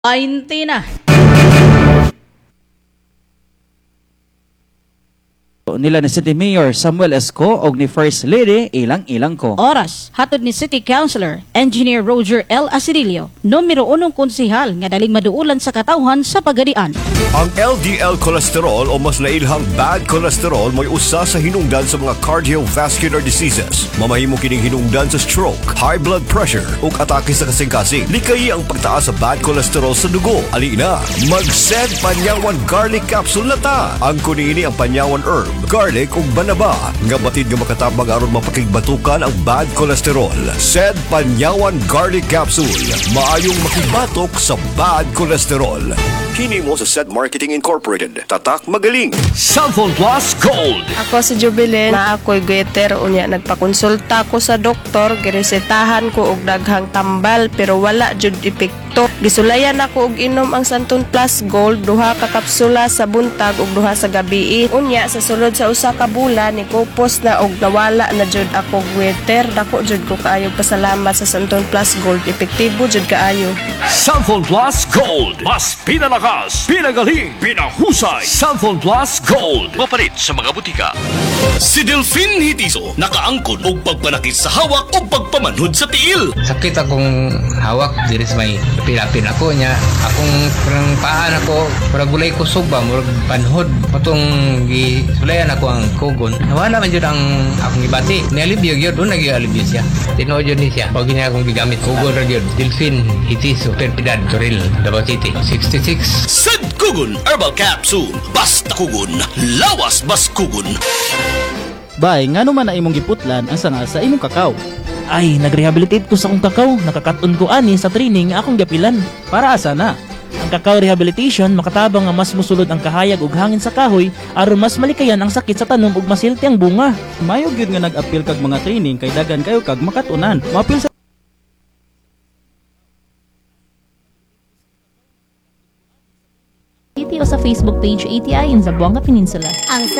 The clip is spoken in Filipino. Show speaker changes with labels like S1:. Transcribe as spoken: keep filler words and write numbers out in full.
S1: twenty na.
S2: Nila ni City Mayor Samuel Esco o ni First Lady Ilang-Ilang ko.
S1: Oras, hatod ni City Councilor, Engineer Roger L. Asidilio, numero unong konsihal nga daling maduulan sa katawhan sa pagadian.
S3: Ang L D L cholesterol o mas nailhang bad cholesterol mo'y usa sa hinungdan sa mga cardiovascular diseases. Mamahimo kining hinungdan sa stroke, high blood pressure ug atake sa kasing-kasing. Likay ang pagtaas sa bad cholesterol sa dugo. Ali na, mag-Sed Panyawan Garlic Capsule na ta. Ang kunini ang Panyawan Herb, garlic ug banaba nga batid nga makatabang aron mapakigbatukan ang bad cholesterol. Sed Panyawan Garlic Capsule, maayong makibatok sa bad cholesterol. Kini mo sa Sed Marketing Incorporated. Tatak magaling.
S4: Cellphone Plus Gold.
S5: Ako si Jubilin, na ako'y goiter unya nagpakonsulta ko sa doktor, giresetahan ko og daghang tambal pero wala jud epekto. Gisulayan ako og inom ang Santon Plus Gold duha ka kapsula sa buntag ug duha sa gabi. Unya sa sulod sa usa ka bulan ni kupos na og nawala na jud ako goiter. Dako jud ko kaayo pasalamat sa Santon Plus Gold, epektibo jud kaayo.
S4: Cellphone Plus Gold. Mas pinalakas, pinagaling, pinahusay. Cellphone Plus Gold. Mapalit sa mga butika. Si Delphine Hitiso nakaangkon og pagpanakit sa hawak o pagpamanhod sa tiil.
S6: Sakit akong hawak diri sa may pilapin ako niya. Akong parang paan ako, parang gulay ko suba, murag panhod. Patong gisulayan ako ang kugon. Nawala man yun ang akong ibati. Nialibyo yun, doon nag-ialibyo siya. Tinood yun niya. Pag niya akong gigamit kugon ra yun. Delphine Hitiso, Perpidad, Toril, Davao City, sixty-six.
S4: Sed Kugon Herbal Capsule. Basta kugon, lawas bas kugon.
S7: Bay, nga naman na imong giputlan ang sanga sa imong kakao.
S8: Ay, nag-rehabilitate ko sa akong kakao. Nakakaton ko ani sa training nga akong gapilan.
S7: Para asa na?
S8: Ang kakao rehabilitation makatabang nga mas musulod ang kahayag ug hangin sa kahoy aron mas malikayan ang sakit sa tanom ug masilti ang bunga.
S7: Mayo gyud nga nag-apil kag mga training kay dagan kayo kag makatunan. Mapil sa
S9: o sa Facebook page A T I in Zamboanga Peninsula.
S10: Ang